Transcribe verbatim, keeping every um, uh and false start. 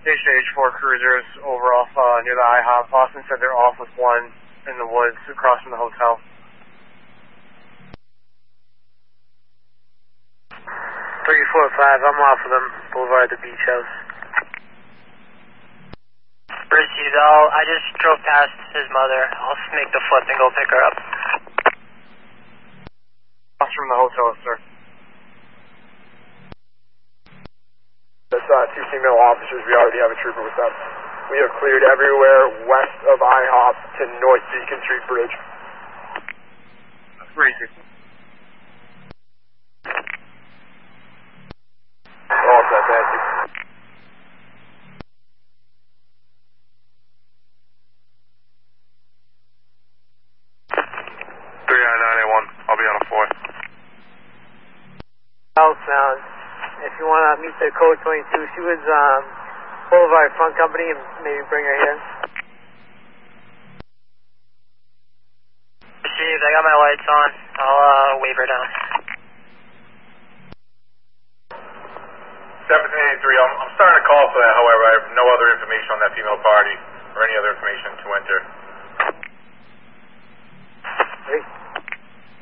Stage four cruisers over off uh, near the IHOP. Austin said they're off with one in the woods across from the hotel. three four five, I'm off of them. Boulevard the Beach House. Bridges, I'll, I just drove past his mother. I'll make the flip and go pick her up. Across from the hotel, sir. That's uh, two female officers. We already have a trooper with them. We have cleared everywhere west of IHOP to North Beacon Street Bridge. That's crazy. All set, thank you. three nine nine eight one, I'll be on a four. Southbound. If you want to meet the code twenty-two, she was um, Boulevard Front Company and maybe bring her here. Received, I got my lights on. I'll uh, wave her down. seventeen eighty-three, I'm, I'm starting to call for that, however, I have no other information on that female party or any other information to enter.